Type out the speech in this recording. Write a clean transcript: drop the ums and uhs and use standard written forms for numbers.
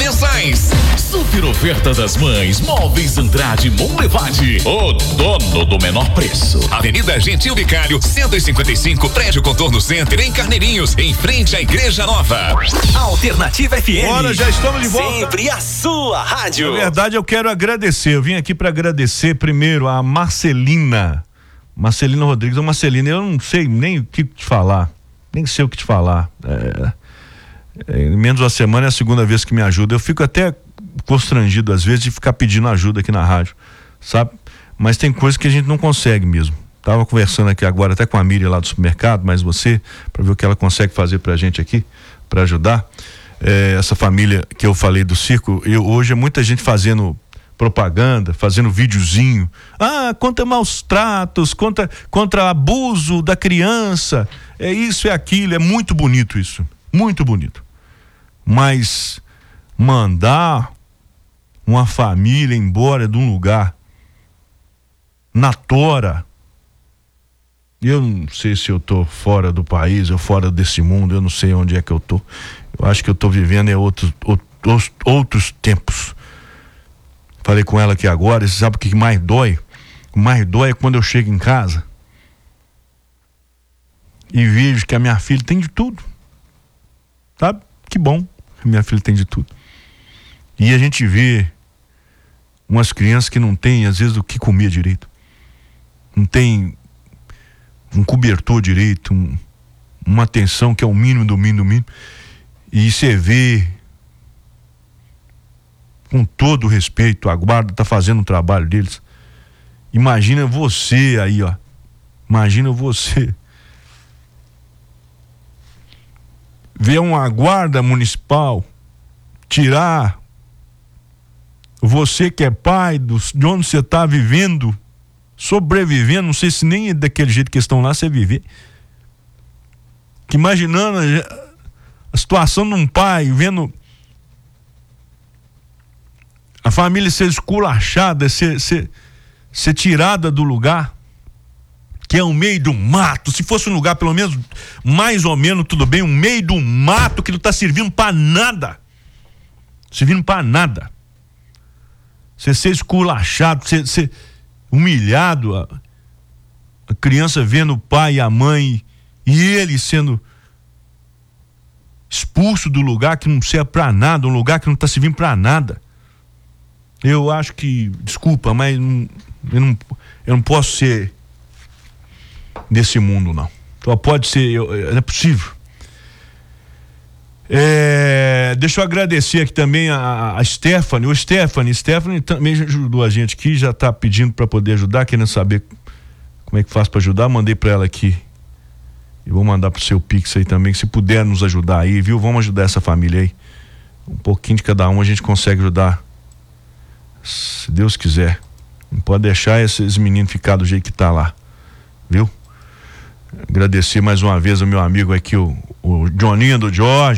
mensais. Super oferta das mães, Móveis Andrade Monlevade, o dono do menor preço. Avenida Gentil Vicário, 155, Prédio Contorno Center, em Carneirinhos, em frente à Igreja Nova. Alternativa FM. Agora já estamos de volta. Sempre a sua rádio. Na verdade, eu quero agradecer. Eu vim aqui para agradecer primeiro a Marcelina Rodrigues. A Marcelina, eu não sei nem o que te falar. Nem sei o que te falar. Em menos de uma semana é a segunda vez que me ajuda. Eu fico até constrangido às vezes de ficar pedindo ajuda aqui na rádio, sabe? Mas tem coisas que a gente não consegue mesmo. Tava conversando aqui agora até com a Miriam lá do supermercado, mas você, para ver o que ela consegue fazer pra gente aqui, para ajudar. Essa família que eu falei do circo, hoje é muita gente fazendo propaganda, fazendo videozinho, contra maus tratos, contra abuso da criança, isso, aquilo, é muito bonito isso, muito bonito. Mas mandar uma família embora de um lugar na tora, eu não sei se eu tô fora do país ou fora desse mundo, eu não sei onde é que eu tô. Eu acho que eu tô vivendo outros tempos. Falei com ela aqui agora, e você sabe o que mais dói? O mais dói é quando eu chego em casa e vejo que a minha filha tem de tudo. Sabe? Que bom que minha filha tem de tudo. E a gente vê umas crianças que não têm, às vezes, o que comer direito. Não tem um cobertor direito, uma atenção que é o mínimo do mínimo do mínimo. E você vê, com todo o respeito, a guarda está fazendo o trabalho deles. Imagina você aí, ó. Imagina você ver uma guarda municipal tirar você que é pai de onde você está vivendo, sobrevivendo, não sei se nem é daquele jeito que estão lá, você viver. Que imaginando a situação de um pai vendo a família ser esculachada, ser tirada do lugar, que é o meio do mato. Se fosse um lugar pelo menos mais ou menos tudo bem, um meio do mato que não está servindo para nada, servindo para nada. Você ser esculachado, ser humilhado, a criança vendo o pai e a mãe e ele sendo expulso do lugar que não serve para nada, um lugar que não está servindo para nada. Eu acho que, desculpa, mas eu não posso ser desse mundo, não. Só pode ser, não é possível. Deixa eu agradecer aqui também a Stephanie. Stephanie também já ajudou a gente aqui, já está pedindo para poder ajudar, querendo saber como é que faz para ajudar. Mandei para ela aqui e vou mandar pro seu Pix aí também, se puder nos ajudar aí, viu? Vamos ajudar essa família aí, um pouquinho de cada um a gente consegue ajudar, se Deus quiser. Não pode deixar esses meninos ficar do jeito que tá lá, viu? Agradecer mais uma vez ao meu amigo aqui, o Johninho do Jorge.